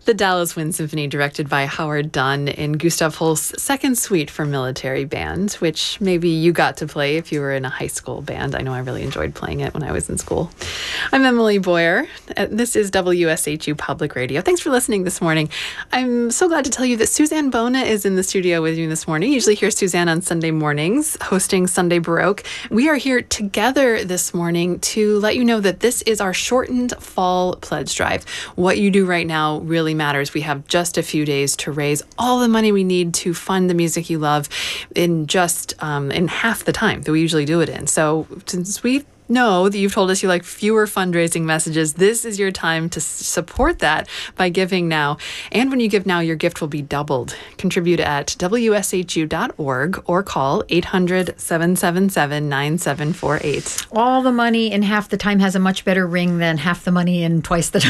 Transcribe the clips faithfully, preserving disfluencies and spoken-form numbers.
The Dallas Wind Symphony, directed by Howard Dunn, in Gustav Holst's Second Suite for Military Band, which maybe you got to play if you were in a high school band. I know I really enjoyed playing it when I was in school. I'm Emily Boyer. This is W S H U Public Radio. Thanks for listening this morning. I'm so glad to tell you that Suzanne Bona is in the studio with you this morning. You usually hear Suzanne on Sunday mornings, hosting Sunday Baroque. We are here together this morning to let you know that this is our shortened fall pledge drive. What you do right now really matters. We have just a few days to raise all the money we need to fund the music you love in just um, in half the time that we usually do it in. So since we know that you've told us you like fewer fundraising messages, this is your time to s- support that by giving now. And when you give now, your gift will be doubled. Contribute at W S H U dot org or call eight hundred, seven seven seven, nine seven four eight. All the money in half the time has a much better ring than half the money in twice the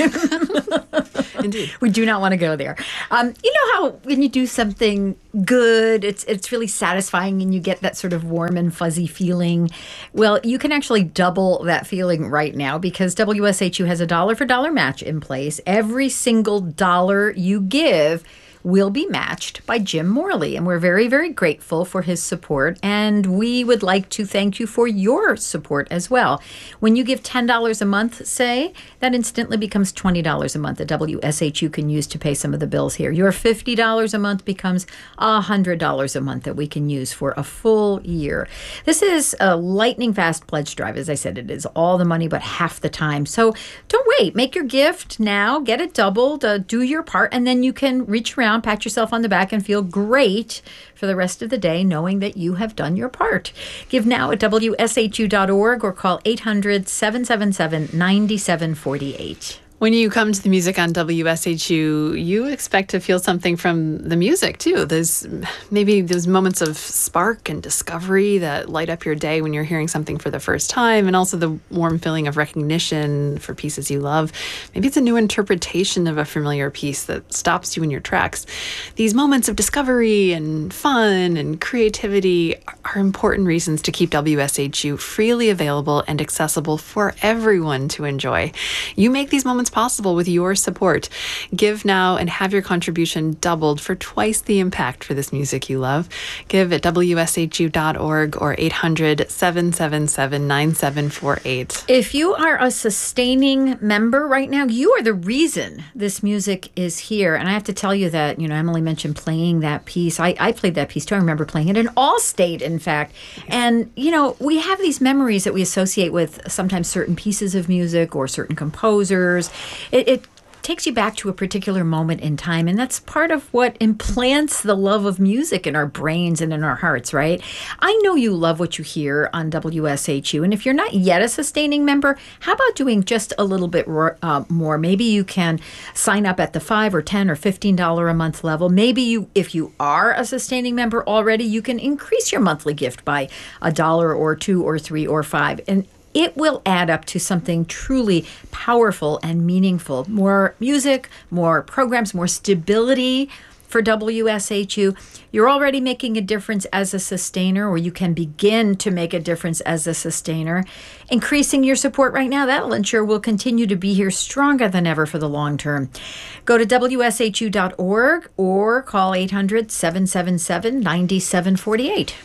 time. Indeed. We do not want to go there. Um, you know how when you do something good, it's it's really satisfying and you get that sort of warm and fuzzy feeling? Well, you can actually double that feeling right now because W S H U has a dollar for dollar match in place. Every single dollar you give will be matched by Jim Morley. And we're very, very grateful for his support. And we would like to thank you for your support as well. When you give ten dollars a month, say, that instantly becomes twenty dollars a month that W S H U can use to pay some of the bills here. Your fifty dollars a month becomes one hundred dollars a month that we can use for a full year. This is a lightning fast pledge drive. As I said, it is all the money but half the time. So don't wait. Make your gift now. Get it doubled. Uh, do your part. And then you can reach around, pat yourself on the back, and feel great for the rest of the day knowing that you have done your part. Give now at W S H U dot org or call eight hundred, seven seven seven, nine seven four eight. When you come to the music on W S H U, you expect to feel something from the music, too. There's maybe those moments of spark and discovery that light up your day when you're hearing something for the first time, and also the warm feeling of recognition for pieces you love. Maybe it's a new interpretation of a familiar piece that stops you in your tracks. These moments of discovery and fun and creativity are important reasons to keep W S H U freely available and accessible for everyone to enjoy. You make these moments possible with your support. Give now and have your contribution doubled for twice the impact for this music you love. Give at W S H U dot org or eight hundred, seven seven seven, nine seven four eight. If you are a sustaining member right now, you are the reason this music is here. And I have to tell you that, you know, Emily mentioned playing that piece. I, I played that piece too. I remember playing it in Allstate, in fact. And, you know, we have these memories that we associate with sometimes certain pieces of music or certain composers. It, it takes you back to a particular moment in time, and that's part of what implants the love of music in our brains and in our hearts, right? I know you love what you hear on W S H U, and if you're not yet a sustaining member, how about doing just a little bit uh, more? Maybe you can sign up at the five or ten or fifteen dollars a month level. Maybe you, if you are a sustaining member already, you can increase your monthly gift by a dollar or two or three or five, and it will add up to something truly powerful and meaningful. More music, more programs, more stability for W S H U. You're already making a difference as a sustainer, or you can begin to make a difference as a sustainer. Increasing your support right now, that'll ensure we'll continue to be here stronger than ever for the long term. Go to W S H U dot org or call eight hundred, seven seven seven, nine seven four eight.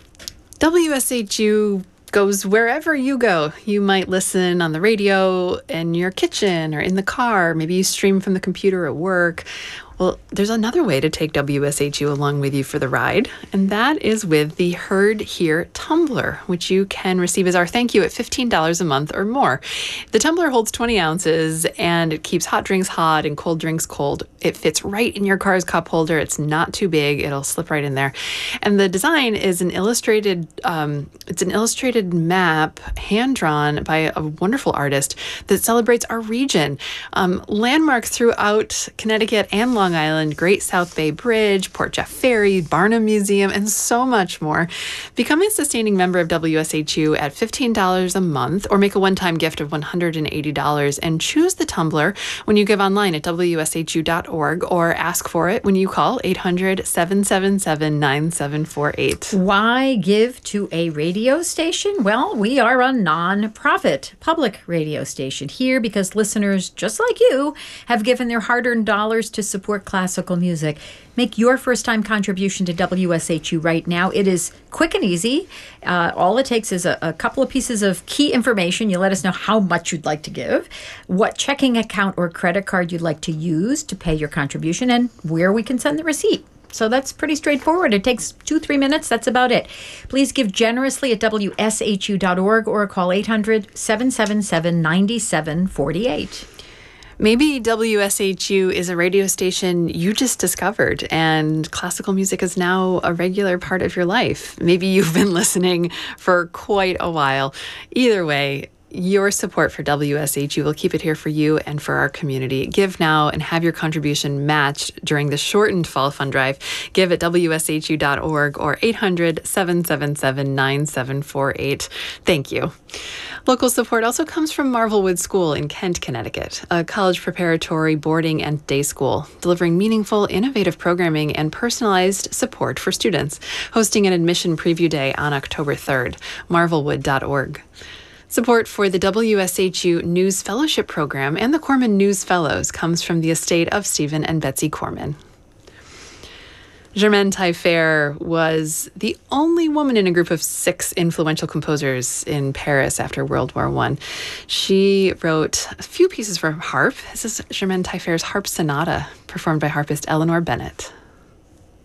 W S H U goes wherever you go. You might listen on the radio, in your kitchen, or in the car. Maybe you stream from the computer at work. Well, there's another way to take W S H U along with you for the ride, and that is with the Heard Here tumbler, which you can receive as our thank you at fifteen dollars a month or more. The tumbler holds twenty ounces, and it keeps hot drinks hot and cold drinks cold. It fits right in your car's cup holder. It's not too big. It'll slip right in there. And the design is an illustrated, um, it's an illustrated map hand-drawn by a wonderful artist that celebrates our region. Um, landmarks throughout Connecticut and Long Long Island, Great South Bay Bridge, Port Jeff Ferry, Barnum Museum, and so much more. Become a sustaining member of W S H U at fifteen dollars a month or make a one-time gift of one hundred eighty dollars and choose the tumbler when you give online at W S H U dot org or ask for it when you call eight hundred, seven seven seven, nine seven four eight. Why give to a radio station? Well, we are a non-profit public radio station here because listeners just like you have given their hard-earned dollars to support classical music. Make your first-time contribution to W S H U right now. It is quick and easy. Uh, all it takes is a, a couple of pieces of key information. You let us know how much you'd like to give, what checking account or credit card you'd like to use to pay your contribution, and where we can send the receipt. So that's pretty straightforward. It takes two, three minutes. That's about it. Please give generously at W S H U dot org or call eight hundred, seven seven seven, nine seven four eight. Maybe W S H U is a radio station you just discovered and classical music is now a regular part of your life. Maybe you've been listening for quite a while. Either way, your support for W S H U will keep it here for you and for our community. Give now and have your contribution matched during the shortened Fall Fund Drive. Give at W S H U dot org or eight hundred, seven seven seven, nine seven four eight. Thank you. Local support also comes from Marvelwood School in Kent, Connecticut, a college preparatory boarding and day school, delivering meaningful, innovative programming and personalized support for students, hosting an admission preview day on October third. marvelwood dot org. Support for the W S H U News Fellowship Program and the Corman News Fellows comes from the estate of Stephen and Betsy Corman. Germaine Taillefer was the only woman in a group of six influential composers in Paris after World War One. She wrote a few pieces for harp. This is Germaine Taillefer's Harp Sonata, performed by harpist Eleanor Bennett.